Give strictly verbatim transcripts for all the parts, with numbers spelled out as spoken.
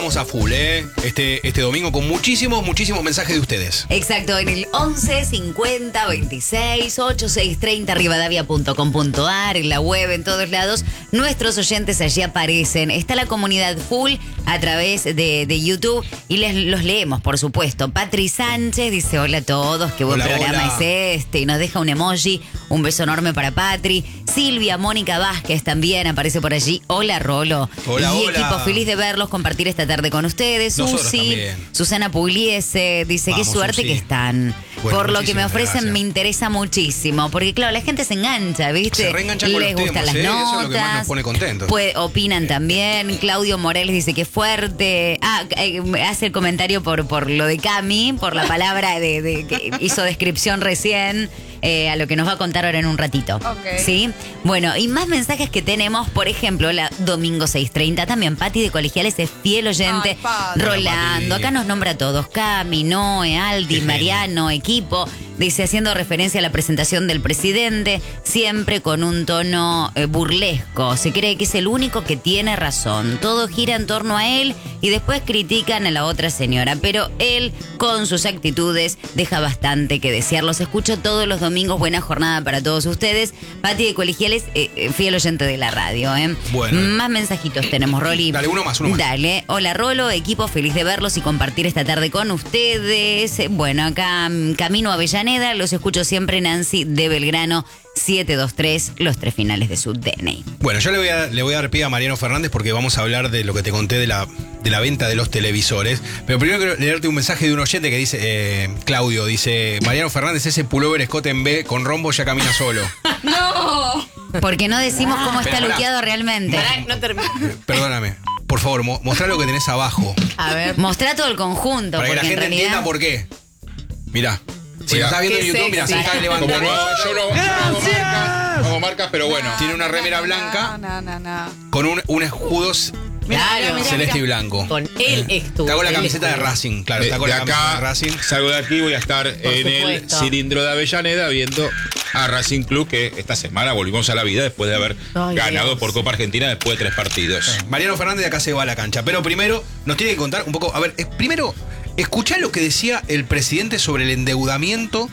Vamos a full, ¿eh? Este, este domingo con muchísimos, muchísimos mensajes de ustedes. Exacto, en el once cincuenta veintiséis ochenta y seis treinta rivadavia punto com punto ar, en la web, en todos lados. Nuestros oyentes allí aparecen. Está la comunidad full a través de, de YouTube y les los leemos, por supuesto. Patri Sánchez dice: hola a todos, qué buen Hola, programa hola. es este. Y nos deja un emoji, un beso enorme para Patri. Silvia Mónica Vázquez también aparece por allí. Hola, Rolo. Hola, y hola. equipo, feliz de verlos, compartir esta tarde con ustedes. Nosotros Susi, también. Susana Pugliese dice: Vamos, qué suerte Susi. que están. Bueno, Por lo que me muchísimas ofrecen gracias. me interesa muchísimo. Porque claro, la gente se engancha, ¿viste? Se reenganchan con Les los gustan temas, las ¿eh? notas. Eso es lo que más nos pone contentos. Pues, opinan también. Claudio Morales dice que fuerte. Ah, eh, hace el comentario por, por lo de Cami, por la palabra de, de que hizo descripción recién. Eh, a lo que nos va a contar ahora en un ratito. Ok. ¿Sí? Bueno, y más mensajes que tenemos, por ejemplo, la domingo seis treinta, también Pati de Colegiales es fiel oyente. Ay, Pati. Rolando, Pati. acá nos nombra a todos: Cami, Noé, Aldi, Qué Mariano, equipo. Dice, haciendo referencia a la presentación del presidente, siempre con un tono eh, burlesco. Se cree que es el único que tiene razón. Todo gira en torno a él y después critican a la otra señora. Pero él, con sus actitudes, deja bastante que desear. Los escucho todos los domingos. Buena jornada para todos ustedes. Pati de Colegiales, eh, eh, fiel oyente de la radio. ¿eh? Bueno. Más mensajitos tenemos, Roli. Dale, uno más, uno más. Dale. Hola, Rolo, equipo, feliz de verlos y compartir esta tarde con ustedes. Bueno, acá mm, camino a Avellaneda, los escucho siempre. Nancy de Belgrano, siete dos tres, los tres finales de su D N I. Bueno, yo le voy a, le voy a dar pie a Mariano Fernández porque vamos a hablar de lo que te conté de la, de la venta de los televisores. Pero primero quiero leerte un mensaje de un oyente que dice, eh, Claudio, dice: Mariano Fernández, ese pullover escote en B con rombo ya camina solo. ¡No! Porque no decimos cómo está Pero pará. luqueado realmente. Pará, no termino. Perdóname. Por favor, mo- mostrá lo que tenés abajo. A ver. Mostrá todo el conjunto, Para que la porque en gente realidad... entienda por qué. Mirá. Si Mirá. lo estás viendo en Qué YouTube, mirá, se sexy. está Como levantando. no, yo no, yo no hago marcas, no hago marcas, pero bueno. Tiene una remera blanca No, no, no. con un, un escudo Claro. celeste y blanco. Con el estuvo. Te hago la el camiseta de estuvo. Racing, claro. De, Está con de la camiseta de acá Racing. salgo de aquí, voy a estar en el supuesto. cilindro de Avellaneda viendo a Racing Club, que esta semana volvimos a la vida después de haber Ay, ganado Dios. por Copa Argentina después de tres partidos. Mariano Fernández de acá se va a la cancha. Pero primero nos tiene que contar un poco. A ver, eh, primero, escuchá lo que decía el presidente sobre el endeudamiento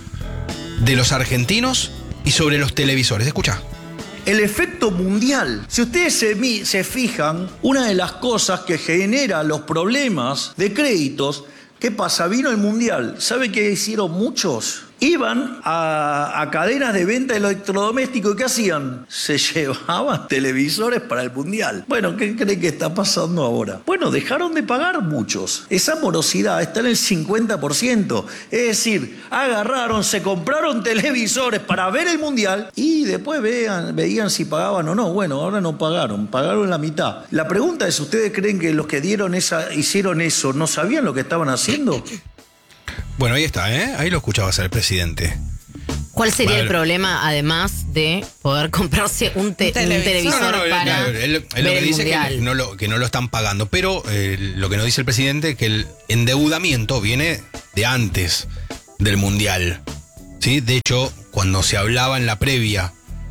de los argentinos y sobre los televisores. Escuchá. El efecto mundial. Si ustedes se, mi- se fijan, una de las cosas que genera los problemas de créditos, ¿qué pasa? Vino el mundial. ¿Sabe qué hicieron muchos? Iban a, a cadenas de venta de electrodomésticos y ¿qué hacían? Se llevaban televisores para el mundial. Bueno, ¿qué creen que está pasando ahora? Bueno, dejaron de pagar muchos. Esa morosidad está en el cincuenta por ciento. Es decir, agarraron, se compraron televisores para ver el mundial y después vean, veían si pagaban o no. Bueno, ahora no pagaron, pagaron la mitad. La pregunta es, ¿ustedes creen que los que dieron esa, hicieron eso no sabían lo que estaban haciendo? Bueno, ahí está, ¿eh? Ahí lo escuchabas al presidente. ¿Cuál sería Bueno. el problema, además de poder comprarse un, te- Un un televisor. televisor No, no, no, él, para él- él lo ver que el dice es mundial? que no lo, que no lo están pagando. Pero eh, lo que nos dice el presidente es que el endeudamiento viene de antes del mundial. ¿Sí? De hecho, cuando se hablaba en la previa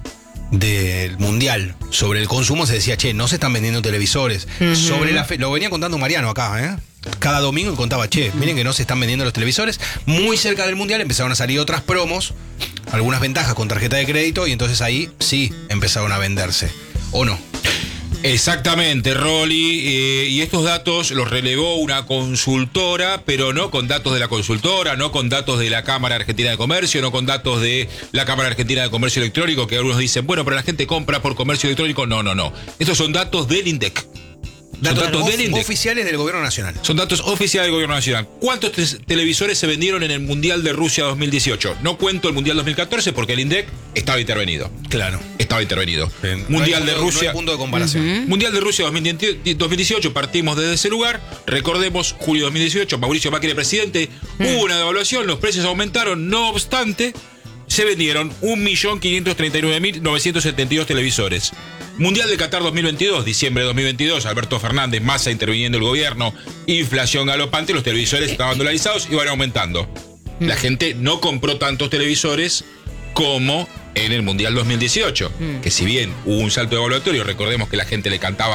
del mundial sobre el consumo, se decía, che, no se están vendiendo televisores. Sobre la fe, lo venía contando Mariano acá, ¿eh? Cada domingo contaba, che, miren que no se están vendiendo los televisores. Muy cerca del mundial empezaron a salir otras promos, algunas ventajas con tarjeta de crédito, y entonces ahí sí empezaron a venderse. ¿O no? Exactamente, Rolly. eh, y estos datos los relevó una consultora, pero no con datos de la consultora, no con datos de la Cámara Argentina de Comercio, no con datos de la Cámara Argentina de Comercio Electrónico, que algunos dicen, bueno, pero la gente compra por comercio electrónico. No, no, no. Estos son datos del INDEC. Son Datos, datos of- del INDEC. oficiales del gobierno nacional. Son datos oficiales del gobierno nacional. ¿Cuántos te- televisores se vendieron en el Mundial de Rusia dos mil dieciocho? No cuento el Mundial dos mil catorce porque el INDEC estaba intervenido. Claro. Estaba intervenido. No Mundial hay de punto- no hay Rusia. punto de comparación. Mundial de Rusia dos mil dieciocho, partimos desde ese lugar. Recordemos, julio dos mil dieciocho, Mauricio Macri era presidente. Hubo una devaluación, los precios aumentaron. No obstante, se vendieron un millón quinientos treinta y nueve mil novecientos setenta y dos televisores. Mundial de Qatar dos mil veintidós, diciembre de dos mil veintidós, Alberto Fernández, Massa interviniendo el gobierno, inflación galopante, los televisores estaban dolarizados y van aumentando. La gente no compró tantos televisores como en el Mundial dos mil dieciocho, que si bien hubo un salto evaluatorio, recordemos que la gente le cantaba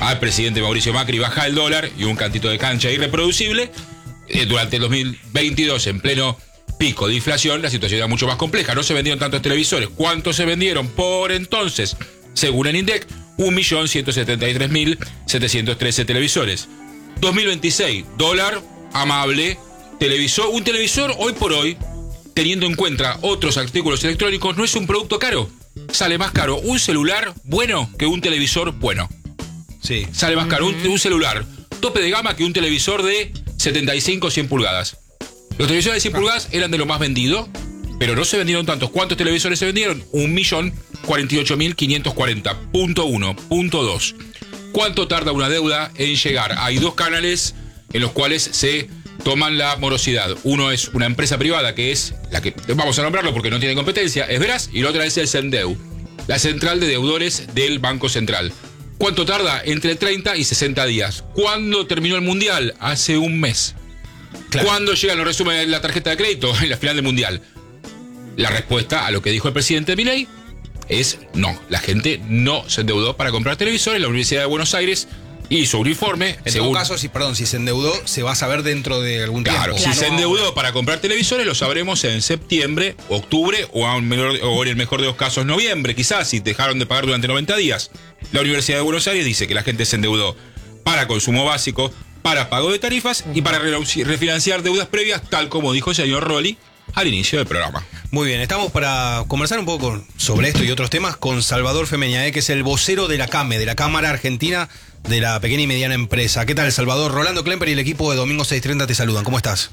al presidente Mauricio Macri baja el dólar y un cantito de cancha irreproducible. Eh, durante el dos mil veintidós, en pleno pico de inflación, la situación era mucho más compleja. No se vendieron tantos televisores. ¿Cuántos se vendieron por entonces? Según el INDEC, un millón ciento setenta y tres mil setecientos trece televisores. dos mil veintiséis, dólar amable, televisor. Un televisor hoy por hoy, teniendo en cuenta otros artículos electrónicos, no es un producto caro. Sale más caro un celular bueno que un televisor bueno. Sí. Sale más caro un, un celular tope de gama que un televisor de setenta y cinco o cien pulgadas. Los televisores de cien pulgadas eran de lo más vendido, pero no se vendieron tantos. ¿Cuántos televisores se vendieron? un millón cuarenta y ocho mil quinientos cuarenta. Punto uno. Punto dos. ¿Cuánto tarda una deuda en llegar? Hay dos canales en los cuales se toman la morosidad. Uno es una empresa privada, que es la que vamos a nombrarlo porque no tiene competencia, es Veraz, y la otra es el CENDEU, la central de deudores del Banco Central. ¿Cuánto tarda? Entre treinta y sesenta días. ¿Cuándo terminó el Mundial? Hace un mes. Claro. ¿Cuándo llegan los resúmenes de la tarjeta de crédito? En la final del Mundial. La respuesta a lo que dijo el presidente Milei es no. La gente no se endeudó para comprar televisores. La Universidad de Buenos Aires hizo un informe. En según... todo caso, si, perdón, si se endeudó, se va a saber dentro de algún claro, tiempo. Si Claro. se endeudó para comprar televisores, lo sabremos en septiembre, octubre o, a un menor, o en el mejor de los casos noviembre, quizás, si dejaron de pagar durante noventa días. La Universidad de Buenos Aires dice que la gente se endeudó para consumo básico, para pago de tarifas y para refinanciar deudas previas, tal como dijo el señor Rolli al inicio del programa. Muy bien, estamos para conversar un poco sobre esto y otros temas con Salvador Femeñaé, que es el vocero de la CAME, de la Cámara Argentina de la Pequeña y Mediana Empresa. ¿Qué tal, Salvador? Rolando Klemper y el equipo de Domingo seiscientos treinta te saludan. ¿Cómo estás?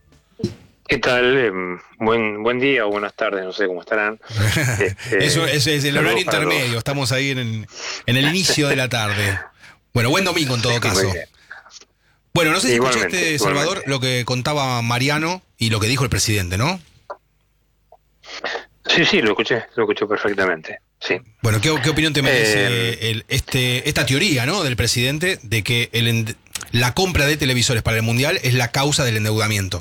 ¿Qué tal? Eh, buen buen día o buenas tardes, no sé cómo estarán. Este, Eso es, es el horario intermedio, todos. estamos ahí en el, en el inicio de la tarde. Bueno, buen domingo en todo Sí, caso. muy bien. Bueno, no sé si Igualmente, escuchaste, Salvador, igualmente. lo que contaba Mariano y lo que dijo el presidente, ¿no? Sí, sí, lo escuché, lo escuché perfectamente. Sí. Bueno, ¿qué, qué opinión te merece Eh, el, este, esta teoría, ¿no?, del presidente de que el, ende- la compra de televisores para el Mundial es la causa del endeudamiento?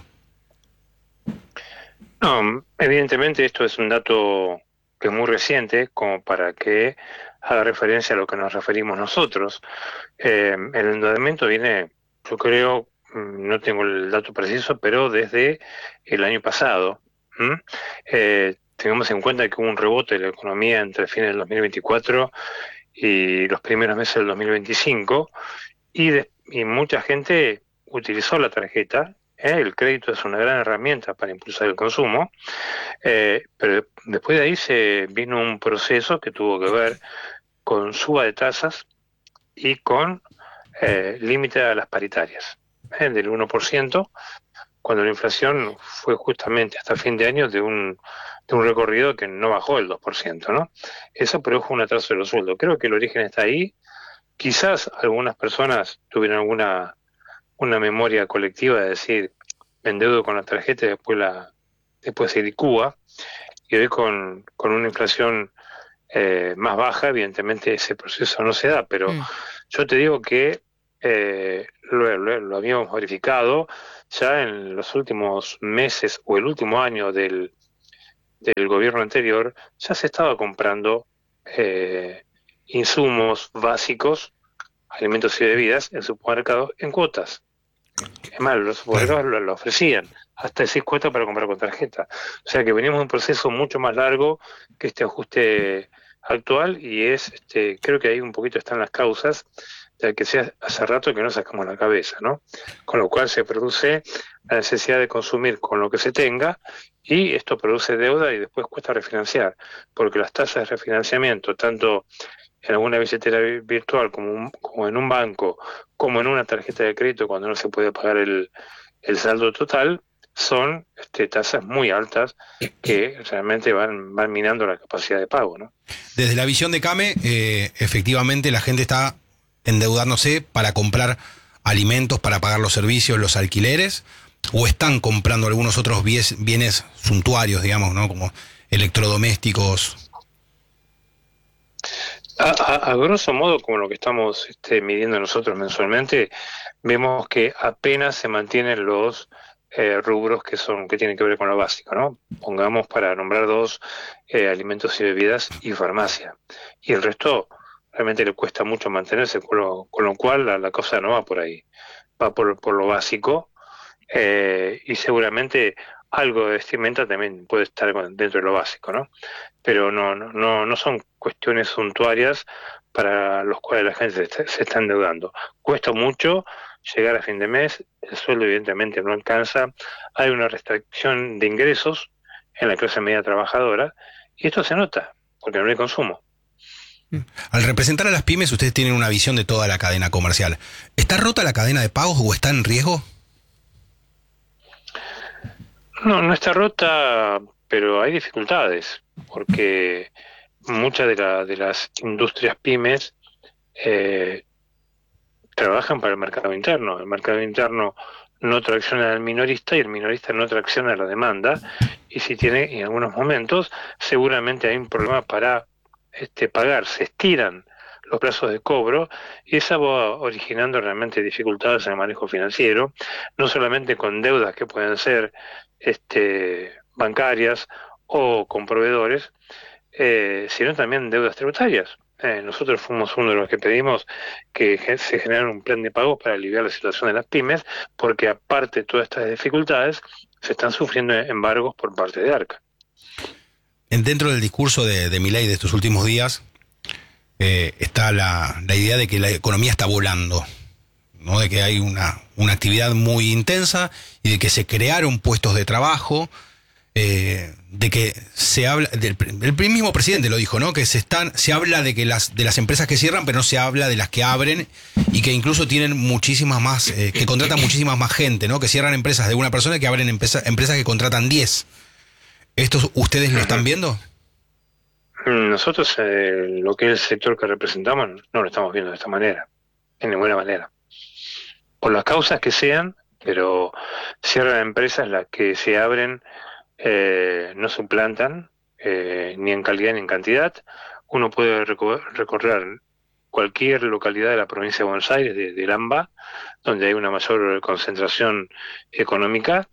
No, evidentemente esto es un dato que es muy reciente, como para que haga referencia a lo que nos referimos nosotros. Eh, el endeudamiento viene, yo creo, mm, no tengo el dato preciso, pero desde el año pasado. ¿Mm? Eh, tengamos en cuenta que hubo un rebote de la economía entre fines del dos mil veinticuatro y los primeros meses del dos mil veinticinco, y, de- y mucha gente utilizó la tarjeta. ¿eh? El crédito es una gran herramienta para impulsar el consumo, eh, pero después de ahí se vino un proceso que tuvo que ver con suba de tasas y con eh, límite a las paritarias, ¿eh? del uno por ciento, cuando la inflación fue justamente hasta fin de año de un, de un recorrido que no bajó el dos por ciento, ¿no? Eso produjo un atraso de los sueldos. Creo que el origen está ahí. Quizás algunas personas tuvieron alguna una memoria colectiva de decir, me endeudo con la tarjeta y después, la, después se licúa, y hoy con, con una inflación eh, más baja, evidentemente ese proceso no se da, pero Mm. yo te digo que eh, lo, lo- lo habíamos verificado ya en los últimos meses o el último año del, del gobierno anterior, ya se estaba comprando eh, insumos básicos, alimentos y bebidas en supermercados en cuotas. Es más, los supermercados lo, lo ofrecían hasta seis cuotas para comprar con tarjeta. O sea que venimos de un proceso mucho más largo que este ajuste actual, y es, este, creo que ahí un poquito están las causas de que sea hace rato que no sacamos la cabeza, ¿no? Con lo cual se produce la necesidad de consumir con lo que se tenga, y esto produce deuda y después cuesta refinanciar, porque las tasas de refinanciamiento, tanto en alguna billetera vi- virtual como, un- como en un banco, como en una tarjeta de crédito cuando no se puede pagar el, el saldo total, son este, tasas muy altas que realmente van, van minando la capacidad de pago, ¿no? Desde la visión de CAME, eh, efectivamente la gente está endeudándose para comprar alimentos, para pagar los servicios, los alquileres, o están comprando algunos otros bies- bienes suntuarios, digamos, ¿no?, como electrodomésticos. A, a, a grosso modo, como lo que estamos este, midiendo nosotros mensualmente, vemos que apenas se mantienen los eh, rubros que son que tienen que ver con lo básico, ¿no? Pongamos para nombrar dos, eh, alimentos y bebidas y farmacia. Y el resto realmente le cuesta mucho mantenerse, con lo, con lo cual la, la cosa no va por ahí, va por, por lo básico, eh, y seguramente algo de vestimenta también puede estar dentro de lo básico, ¿no? Pero no, no, no, no son cuestiones suntuarias para los cuales la gente se está, se está endeudando. Cuesta mucho llegar a fin de mes, el sueldo evidentemente no alcanza, hay una restricción de ingresos en la clase media trabajadora, y esto se nota, porque no hay consumo. Al representar a las pymes, ustedes tienen una visión de toda la cadena comercial. ¿Está rota la cadena de pagos o está en riesgo? No, no está rota, pero hay dificultades, porque muchas de, la, de las industrias pymes eh, trabajan para el mercado interno. El mercado interno no tracciona al minorista y el minorista no tracciona a la demanda, y si tiene, en algunos momentos, seguramente hay un problema para este, pagar, se estiran los plazos de cobro, y eso va originando realmente dificultades en el manejo financiero, no solamente con deudas que pueden ser este, bancarias o con proveedores, eh, sino también deudas tributarias. Eh, nosotros fuimos uno de los que pedimos que se generara un plan de pagos para aliviar la situación de las pymes, porque aparte de todas estas dificultades, se están sufriendo embargos por parte de ARCA. Dentro del discurso de, de Milei de estos últimos días, eh, está la, la idea de que la economía está volando, ¿no? De que hay una, una actividad muy intensa y de que se crearon puestos de trabajo, eh, de que se habla, del, el mismo presidente lo dijo, ¿no? Que se están, se habla de que las, de las empresas que cierran, pero no se habla de las que abren y que incluso tienen muchísimas más, eh, que contratan muchísimas más gente, ¿no? Que cierran empresas de una persona y que abren empresa, empresas que contratan diez. ¿Esto ustedes lo están viendo? Nosotros, eh, lo que es el sector que representamos, no lo estamos viendo de esta manera, de ninguna manera. Por las causas que sean, pero cierran empresas, las que se abren eh, no suplantan eh, ni en calidad ni en cantidad. Uno puede reco- recorrer cualquier localidad de la provincia de Buenos Aires, de, del AMBA, donde hay una mayor concentración económica,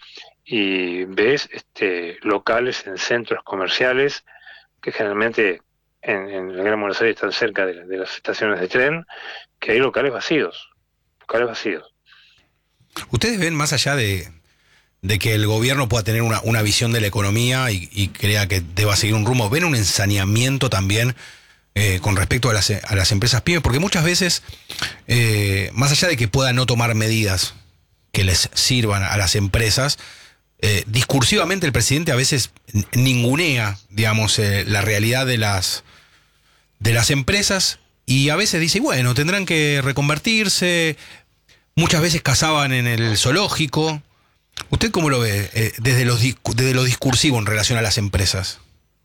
y ves este, locales en centros comerciales que generalmente en, en el Gran Buenos Aires están cerca de, de las estaciones de tren, que hay locales vacíos, locales vacíos. ¿Ustedes ven más allá de, de que el gobierno pueda tener una, una visión de la economía y, y crea que deba seguir un rumbo, ven un ensañamiento también eh, con respecto a las, a las empresas pymes? Porque muchas veces, eh, más allá de que pueda no tomar medidas que les sirvan a las empresas, Eh, discursivamente el presidente a veces ningunea, digamos, eh, la realidad de las de las empresas, y a veces dice, bueno, tendrán que reconvertirse. Muchas veces cazaban en el zoológico. ¿Usted cómo lo ve eh, desde los desde lo discursivo en relación a las empresas?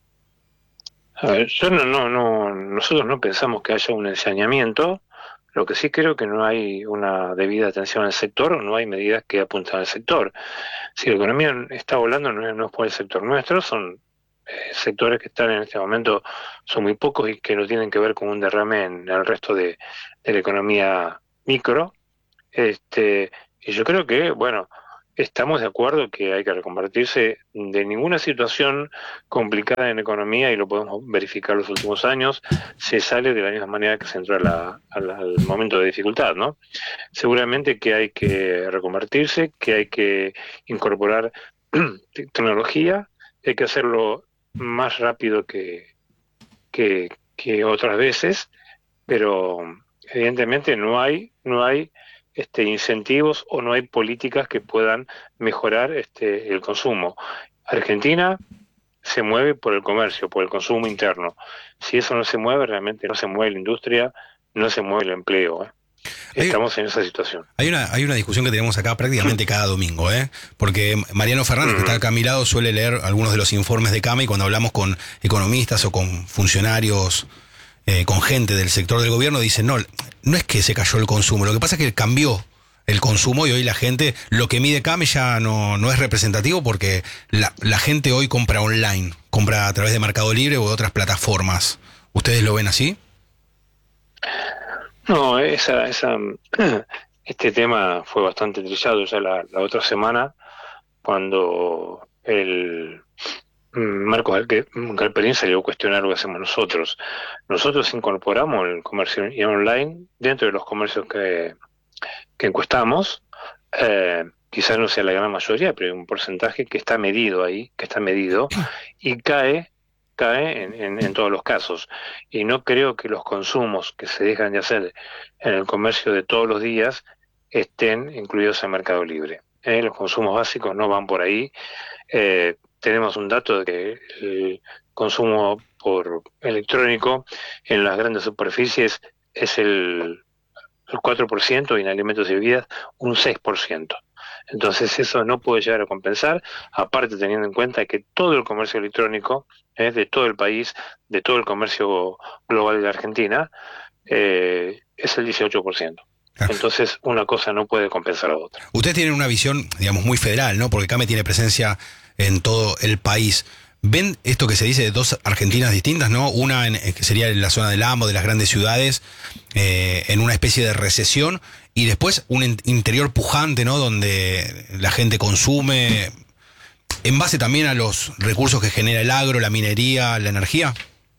A ver, yo no, no, no, nosotros no pensamos que haya un ensañamiento. Lo que sí creo que no hay una debida atención al sector, o no hay medidas que apuntan al sector. Si la economía está volando, no es, no es por el sector nuestro, son eh, sectores que están en este momento, son muy pocos y que no tienen que ver con un derrame en el resto de, de la economía micro. Este, y yo creo que, bueno, estamos de acuerdo que hay que reconvertirse. De ninguna situación complicada en la economía, y lo podemos verificar los últimos años, se sale de la misma manera que se entró a la, a la, al momento de dificultad, ¿no? Seguramente que hay que reconvertirse, que hay que incorporar tecnología, hay que hacerlo más rápido que, que, que otras veces, pero evidentemente no hay, no hay Este, incentivos, o no hay políticas que puedan mejorar este, el consumo. Argentina se mueve por el comercio, por el consumo interno. Si eso no se mueve, realmente no se mueve la industria, no se mueve el empleo. ¿eh? Estamos hay, en esa situación. Hay una, hay una discusión que tenemos acá prácticamente cada domingo, ¿eh? Porque Mariano Fernández, que está acá a mi lado, suele leer algunos de los informes de Cama, y cuando hablamos con economistas o con funcionarios, Eh, con gente del sector del gobierno, dicen, no, no es que se cayó el consumo, lo que pasa es que cambió el consumo, y hoy la gente, lo que mide Came ya no, no es representativo, porque la, la gente hoy compra online, compra a través de Mercado Libre o de otras plataformas. ¿Ustedes lo ven así? No, esa, esa, este tema fue bastante trillado ya la, la otra semana, cuando el Marcos Galperín salió a cuestionar lo que hacemos nosotros. Nosotros incorporamos el comercio online dentro de los comercios que, que encuestamos. Eh, quizás no sea la gran mayoría, pero hay un porcentaje que está medido ahí, que está medido y cae cae en, en, en todos los casos. Y no creo que los consumos que se dejan de hacer en el comercio de todos los días estén incluidos en Mercado Libre. Eh, los consumos básicos no van por ahí. Eh, tenemos un dato de que el consumo por electrónico en las grandes superficies es el, el cuatro por ciento y en alimentos y bebidas un seis por ciento. Entonces eso no puede llegar a compensar, aparte teniendo en cuenta que todo el comercio electrónico eh, de todo el país, de todo el comercio global de la Argentina, eh, es el dieciocho por ciento. Entonces una cosa no puede compensar a otra. Ustedes tienen una visión, digamos, muy federal, ¿no? Porque CAME tiene presencia en todo el país. ¿Ven esto que se dice de dos Argentinas distintas, ¿no? Una en, que sería en la zona del AMBO, de las grandes ciudades, eh, en una especie de recesión, y después un in- interior pujante, ¿no? Donde la gente consume, en base también a los recursos que genera el agro, la minería, la energía?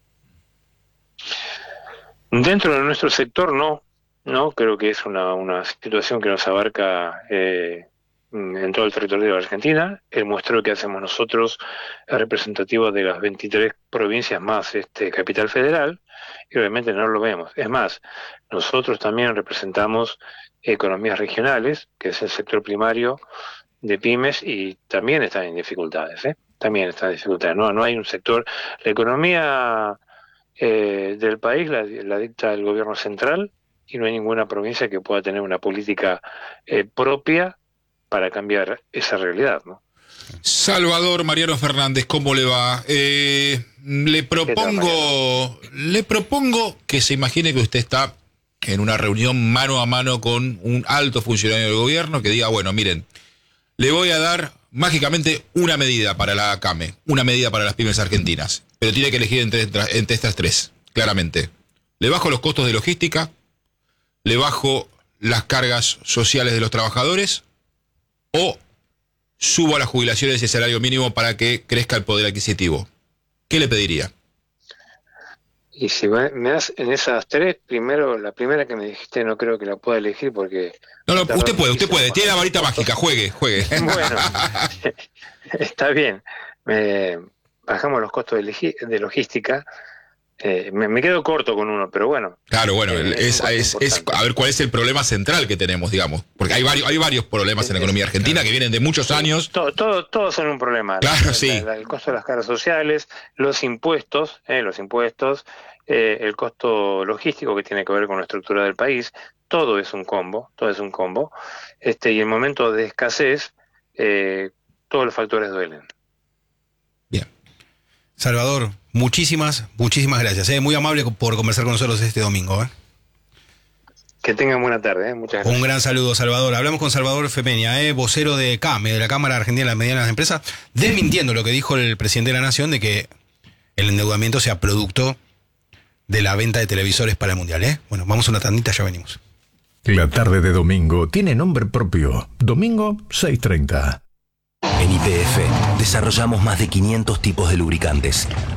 Dentro de nuestro sector no, no, creo que es una, una situación que nos abarca eh, en todo el territorio de la Argentina. El muestreo que hacemos nosotros es representativo de las veintitrés provincias más este Capital Federal, y obviamente no lo vemos. Es más, nosotros también representamos economías regionales, que es el sector primario de pymes, y también están en dificultades, ¿eh? También están en dificultades. No, no hay un sector. La economía eh, del país la, la dicta el gobierno central, y no hay ninguna provincia que pueda tener una política eh, propia para cambiar esa realidad, ¿no? Salvador Mariano Fernández, ¿cómo le va? Eh, le propongo, le propongo que se imagine que usted está en una reunión mano a mano con un alto funcionario del gobierno que diga, bueno, miren, le voy a dar mágicamente una medida para la CAME, una medida para las pymes argentinas, pero tiene que elegir entre, entre estas tres, claramente. Le bajo los costos de logística, le bajo las cargas sociales de los trabajadores, o subo a las jubilaciones y el salario mínimo para que crezca el poder adquisitivo. ¿Qué le pediría? Y si me das en esas tres, primero, la primera que me dijiste no creo que la pueda elegir porque... No, no, usted puede, usted puede. Tiene la varita mágica, juegue, juegue. Bueno, está bien. Eh, bajamos los costos de, legi- de logística. Eh, me, me quedo corto con uno, pero bueno. Claro, bueno, eh, es, es, es, es a ver cuál es el problema central que tenemos, digamos. Porque hay varios, hay varios problemas en la economía argentina que vienen de muchos años. Todo, todo, todos son un problema. Claro, la, sí. La, la, el costo de las cargas sociales, los impuestos, eh, los impuestos, eh, el costo logístico que tiene que ver con la estructura del país, todo es un combo, todo es un combo. Este, y en momentos de escasez, eh, todos los factores duelen. Bien. Salvador, muchísimas, muchísimas gracias. ¿eh? Muy amable por conversar con nosotros este domingo. ¿eh? Que tengan buena tarde. ¿eh? Muchas gracias. Un gran saludo, Salvador. Hablamos con Salvador Femeña, ¿eh? vocero de CAME, de la Cámara Argentina de las Medianas Empresas, desmintiendo lo que dijo el presidente de la Nación de que el endeudamiento sea producto de la venta de televisores para el Mundial. ¿eh? Bueno, vamos a una tandita, ya venimos. La tarde de domingo tiene nombre propio. Domingo seis treinta. En Y P F desarrollamos más de quinientos tipos de lubricantes